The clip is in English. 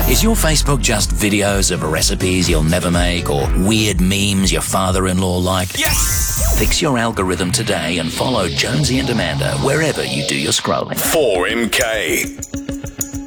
Is your Facebook just videos of recipes you'll never make or weird memes your father-in-law liked? Yes! Fix your algorithm today and follow Jonesy and Amanda wherever you do your scrolling. 4MK.